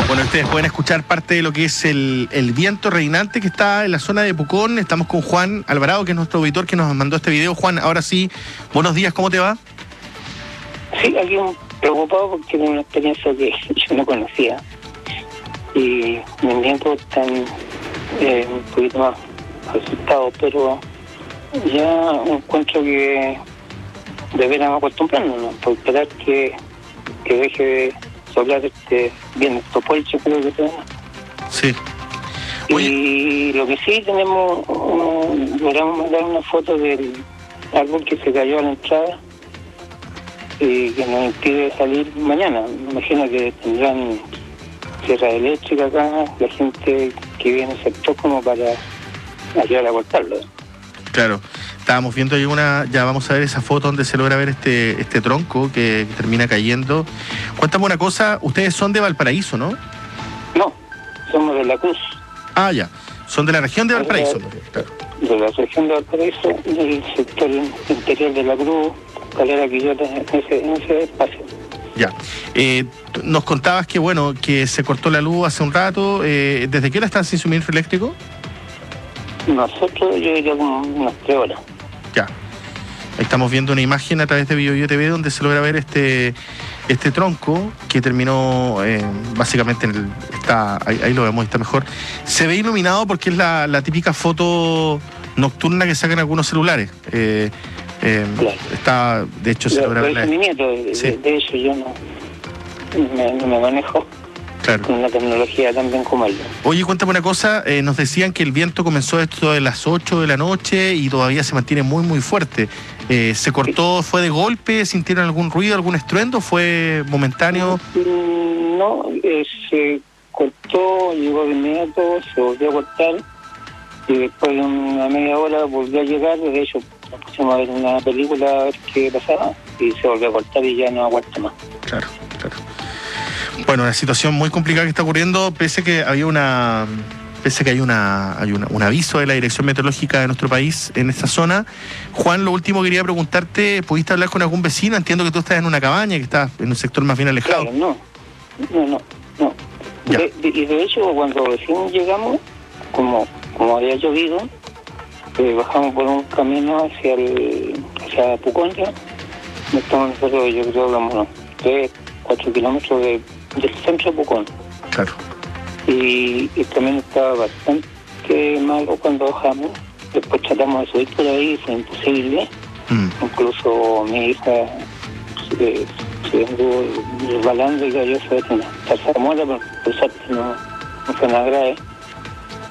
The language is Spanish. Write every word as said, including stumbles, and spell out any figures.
Bueno, ustedes pueden escuchar parte de lo que es el, el viento reinante que está en la zona de Pucón. Estamos con Juan Alvarado, que es nuestro auditor que nos mandó este video. Juan, ahora sí, buenos días, ¿cómo te va? Sí, aquí preocupado porque era una experiencia que yo no conocía. Y mis nietos están eh, un poquito más asustados, pero ya encuentro que deberíamos acostumbrarnos, ¿no? Por esperar que, que deje de soplar este bien Topolcho, creo que tenemos. Sí. Oye. Y lo que sí tenemos, um, logramos mandar una foto del árbol que se cayó a la entrada y que nos impide salir mañana. Me imagino que tendrán sierra eléctrica acá, la gente que viene en el sector como para ayudar a cortarlo. Claro, estábamos viendo ahí una, ya vamos a ver esa foto donde se logra ver este, este tronco que, que termina cayendo. Cuéntame una cosa, ustedes son de Valparaíso, ¿no? No, somos de La Cruz. Ah, ya, son de la región de Valparaíso. Claro. De la región de Valparaíso, del sector interior de La Cruz, Calera Quillota, en ese, en ese espacio. Ya, eh, nos contabas que bueno, que se cortó la luz hace un rato. eh, ¿Desde qué hora están sin suministro eléctrico? Nosotros, yo diría como unas tres horas. Ya. Ahí estamos viendo una imagen a través de BioBio T V donde se logra ver este este tronco que terminó eh, básicamente en el, está ahí, ahí lo vemos, está mejor. Se ve iluminado porque es la, la típica foto nocturna que sacan algunos celulares. Eh, eh, claro. Está, de hecho, se lo, logra ver. Lo mi nieto, de, sí. de, de hecho yo no me, no me manejo. Claro. Con una tecnología tan bien como él. Oye, cuéntame una cosa, eh, nos decían que el viento comenzó esto de las ocho de la noche y todavía se mantiene muy, muy fuerte. Eh, ¿Se cortó, fue de golpe? ¿Sintieron algún ruido, algún estruendo? ¿Fue momentáneo? No, eh, se cortó, llegó de inmediato, se volvió a cortar y después de una media hora volvió a llegar. De hecho, nos pusimos a ver una película a ver qué pasaba y se volvió a cortar y ya no aguanta más. Claro, claro. Bueno, una situación muy complicada que está ocurriendo, pese a que había una, pese a que hay una, hay una, un aviso de la Dirección Meteorológica de nuestro país en esta zona. Juan, lo último quería preguntarte, ¿pudiste hablar con algún vecino? Entiendo que tú estás en una cabaña, que estás en un sector más bien alejado. Claro, no, no, no, no. De, de, y de hecho, cuando recién llegamos, como, como había llovido, eh, bajamos por un camino hacia el, hacia Pucón, no estamos nosotros, yo creo, como tres, cuatro kilómetros de del centro de Pucón. Claro. Y, y también estaba bastante malo cuando bajamos. Después tratamos de subir por ahí, fue imposible. Mm. Incluso mi hija se, se anduvo resbalando y cayó sobre una zarzamora, pero por suerte no, no fue nada grave.